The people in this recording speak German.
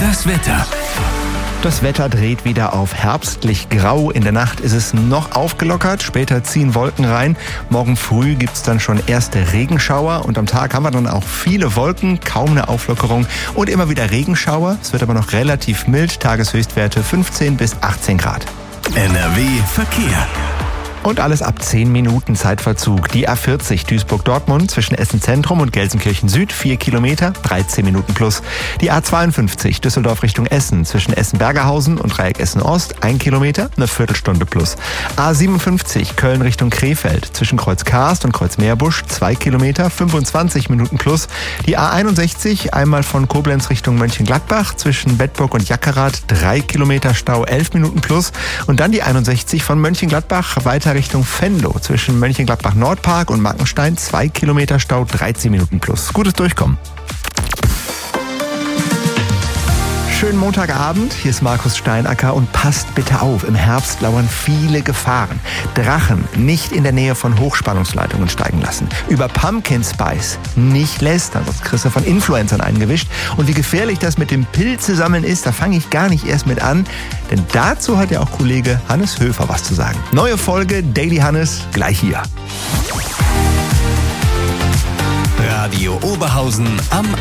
Das Wetter. Das Wetter dreht wieder auf herbstlich grau. In der Nacht ist es noch aufgelockert. Später ziehen Wolken rein. Morgen früh gibt's dann schon erste Regenschauer. Und am Tag haben wir dann auch viele Wolken, kaum eine Auflockerung und immer wieder Regenschauer. Es wird aber noch relativ mild. Tageshöchstwerte 15 bis 18 Grad. NRW Verkehr. Und alles ab 10 Minuten Zeitverzug. Die A40 Duisburg-Dortmund zwischen Essen Zentrum und Gelsenkirchen Süd 4 Kilometer, 13 Minuten plus. Die A52 Düsseldorf Richtung Essen zwischen Essen-Bergerhausen und Dreieck Essen-Ost 1 Kilometer, eine Viertelstunde plus. A57 Köln Richtung Krefeld zwischen Kreuz Karst und Kreuz Meerbusch 2 Kilometer, 25 Minuten plus. Die A61 einmal von Koblenz Richtung Mönchengladbach zwischen Bedburg und Jackerath 3 Kilometer Stau 11 Minuten plus. Und dann die 61 von Mönchengladbach weiter Richtung Venlo zwischen Mönchengladbach-Nordpark und Mackenstein 2 Kilometer Stau 13 Minuten plus. Gutes Durchkommen. Schönen Montagabend, hier ist Markus Steinacker und passt bitte auf, im Herbst lauern viele Gefahren. Drachen nicht in der Nähe von Hochspannungsleitungen steigen lassen. Über Pumpkin Spice nicht lästern, sonst kriegst du von Influencern eingewischt. Und wie gefährlich das mit dem Pilzesammeln ist, da fange ich gar nicht erst mit an. Denn dazu hat ja auch Kollege Hannes Höfer was zu sagen. Neue Folge Daily Hannes gleich hier. Radio Oberhausen am